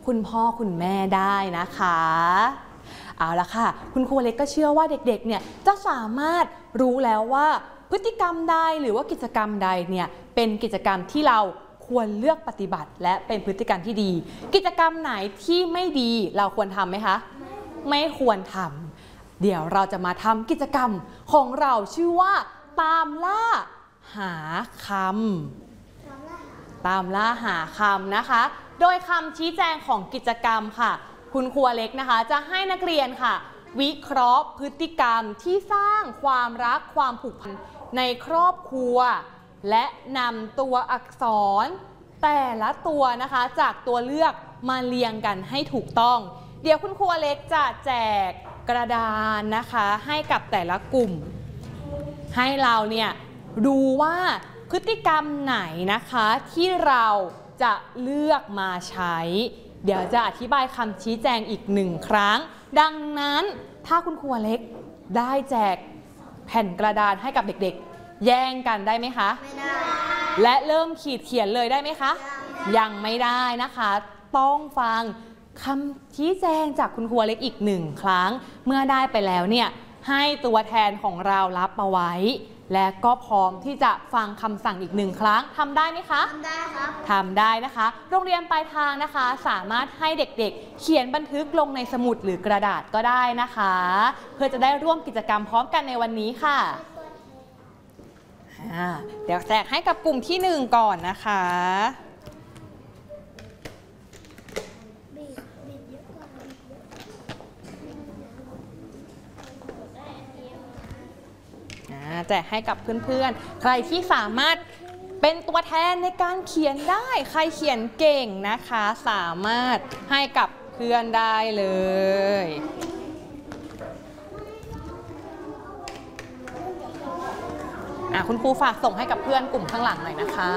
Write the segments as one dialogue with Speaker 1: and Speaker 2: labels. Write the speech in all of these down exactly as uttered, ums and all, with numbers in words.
Speaker 1: คุณพ่อคุณแม่ได้นะคะเอาละค่ะคุณครูเล็กก็เชื่อว่าเด็กๆเนี่ยจะสามารถรู้แล้วว่าพฤติกรรมใดหรือว่ากิจกรรมใดเนี่ยเป็นกิจกรรมที่เราควรเลือกปฏิบัติและเป็นพฤติกรรมที่ดีกิจกรรมไหนที่ไม่ดีเราควรทำไหมคะไม่ควรทำเดี๋ยวเราจะมาทำกิจกรรมของเราชื่อว่าตามล่าหาคำตามล่าหาคำนะคะโดยคำชี้แจงของกิจกรรมค่ะคุณครูเล็กนะคะจะให้นักเรียนค่ะวิเคราะห์พฤติกรรมที่สร้างความรักความผูกพันในครอบครัวและนำตัวอักษรแต่ละตัวนะคะจากตัวเลือกมาเรียงกันให้ถูกต้องเดี๋ยวคุณครูเล็กจะแจกกระดานนะคะให้กับแต่ละกลุ่มให้เราเนี่ยดูว่าพฤติกรรมไหนนะคะที่เราจะเลือกมาใช้เดี๋ยวจะอธิบายคำชี้แจงอีกหนึ่งครั้งดังนั้นถ้าคุณครูเล็กได้แจกแผ่นกระดานให้กับเด็กๆแย่งกันได้ไหมคะไม่ได้และเริ่มขีดเขียนเลยได้ไหมคะยังไม่ได้นะคะต้องฟังคำชี้แจงจากคุณครูเล็กอีกหนึ่งครั้งเมื่อได้ไปแล้วเนี่ยให้ตัวแทนของเรารับเอาไว้และก็พร้อมที่จะฟังคำสั่งอีกหนึ่งครั้งทำได้ไหมคะทำได้ครับทำได้นะคะโรงเรียนปลายทางนะคะสามารถให้เด็กๆเขียนบันทึกลงในสมุดหรือกระดาษก็ได้นะคะเพื่อจะได้ร่วมกิจกรรมพร้อมกันในวันนี้ค่ะเดี๋ยวแจกให้กับกลุ่มที่หนึ่งก่อนนะคะแจกให้กับเพื่อนๆใครที่สามารถเป็นตัวแทนในการเขียนได้ใครเขียนเก่งนะคะสามารถให้กับเพื่อนได้เลยอ่ะคุณครูฝากส่งให้กับเพื่อนกลุ่มข้างหลังหน่อยนะคะ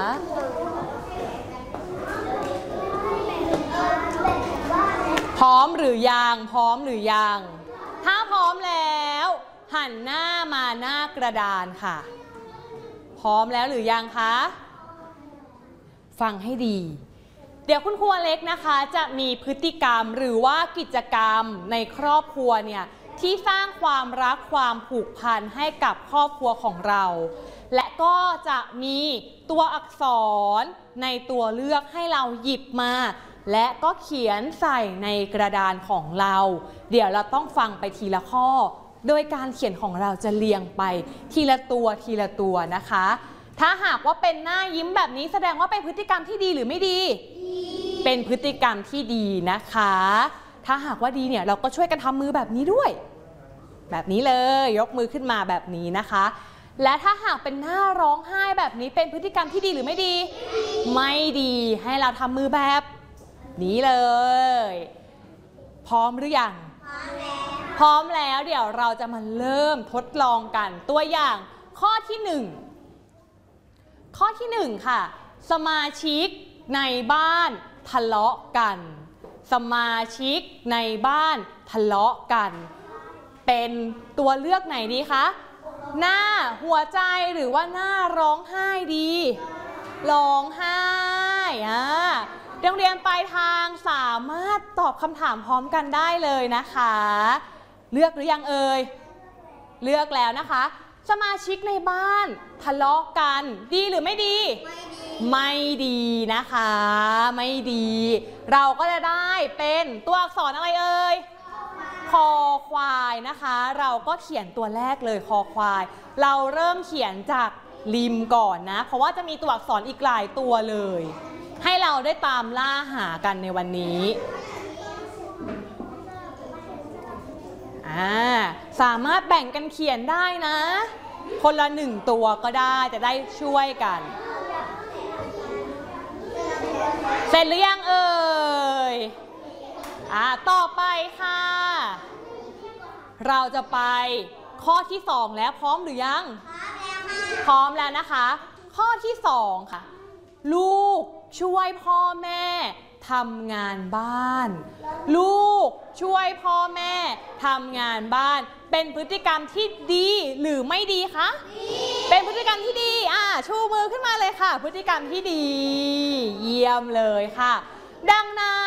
Speaker 1: พร้อมหรือยังพร้อมหรือยังถ้าพร้อมแล้วหันหน้ามาหน้ากระดานค่ะพร้อมแล้วหรือยังคะฟังให้ดีเดี๋ยวคุณครูเล็กนะคะจะมีพฤติกรรมหรือว่ากิจกรรมในครอบครัวเนี่ยที่สร้างความรักความผูกพันให้กับครอบครัวของเราและก็จะมีตัวอักษรในตัวเลือกให้เราหยิบมาและก็เขียนใส่ในกระดานของเราเดี๋ยวเราต้องฟังไปทีละข้อโดยการเขียนของเราจะเรียงไปทีละตัวทีละตัวนะคะถ้าหากว่าเป็นหน้ายิ้มแบบนี้แสดงว่าเป็นพฤติกรรมที่ดีหรือไม่ดีเป็นพฤติกรรมที่ดีนะคะถ้าหากว่าดีเนี่ยเราก็ช่วยกันทำมือแบบนี้ด้วยแบบนี้เลยยกมือขึ้นมาแบบนี้นะคะและถ้าหากเป็นหน้าร้องไห้แบบนี้เป็นพฤติกรรมที่ดีหรือไม่ดีไม่ดีให้เราทำมือแบบนี้เลยพร้อมหรือยังพร้อมแล้วเดี๋ยวเราจะมาเริ่มทดลองกันตัวอย่างข้อที่หนึ่งข้อที่หนึ่งค่ะสมาชิกในบ้านทะเลาะกันสมาชิกในบ้านทะเลาะกันเป็นตัวเลือกไหนดีคะหน้าหัวใจหรือว่าหน้าร้องไห้ดีร้องไห้อ่ะโรงเรียนปลายทางสามารถตอบคำถามพร้อมกันได้เลยนะคะเลือกหรือยังเอ่ยเลือกแล้วนะคะสมาชิกในบ้านทะเลาะกันดีหรือไม่ดีไม่ดีนะคะไม่ดีเราก็จะได้เป็นตัวอักษรอะไรเอ่ยคอควายนะคะเราก็เขียนตัวแรกเลยคอควายเราเริ่มเขียนจากริมก่อนนะเพราะว่าจะมีตัวอักษรอีกหลายตัวเลยให้เราได้ตามล่าหากันในวันนี้อ่าสามารถแบ่งกันเขียนได้นะคนละหนึ่งตัวก็ได้จะได้ช่วยกันเสร็จหรือยังเอ่ยอ่าต่อไปค่ะเราจะไปข้อที่สองแล้วพร้อมหรือยังพร้อมแล้วนะคะข้อที่สองค่ะลูกช่วยพ่อแม่ทำงานบ้านลูกช่วยพ่อแม่ทำงานบ้านเป็นพฤติกรรมที่ดีหรือไม่ดีคะเป็นพฤติกรรมที่ดีอ่าชูมือขึ้นมาเลยค่ะพฤติกรรมที่ดีเยี่ยมเลยค่ะดังนั้น